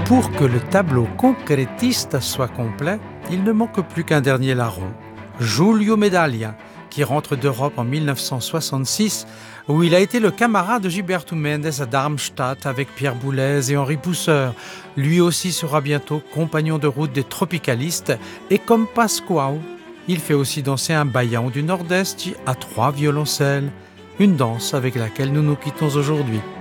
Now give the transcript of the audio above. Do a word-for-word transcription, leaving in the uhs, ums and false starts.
Pour que le tableau concrétiste soit complet, il ne manque plus qu'un dernier larron, Giulio Medaglia, qui rentre d'Europe en mille neuf cent soixante-six, où il a été le camarade de Gilberto Mendes à Darmstadt avec Pierre Boulez et Henri Pousseur. Lui aussi sera bientôt compagnon de route des tropicalistes, et comme Pasquale, il fait aussi danser un baillant du Nord-Est à trois violoncelles, une danse avec laquelle nous nous quittons aujourd'hui.